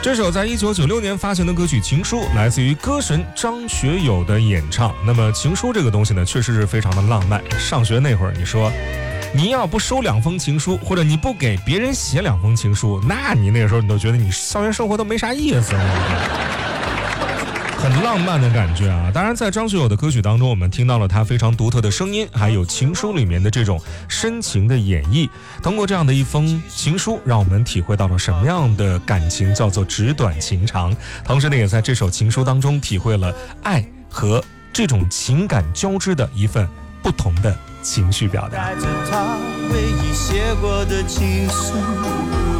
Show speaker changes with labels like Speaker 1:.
Speaker 1: 这首在1996年发行的歌曲《情书》来自于歌神张学友的演唱。那么情书这个东西呢，确实是非常的浪漫。上学那会儿，你说你要不收2封情书，或者你不给别人写2封情书，那你那个时候你都觉得你校园生活都没啥意思，很浪漫的感觉啊！当然，在张学友的歌曲当中，我们听到了他非常独特的声音，还有情书里面的这种深情的演绎。通过这样的一封情书，让我们体会到了什么样的感情叫做纸短情长。同时呢，也在这首情书当中体会了爱和这种情感交织的一份不同的情绪表达。
Speaker 2: 带着他唯一写过的情书，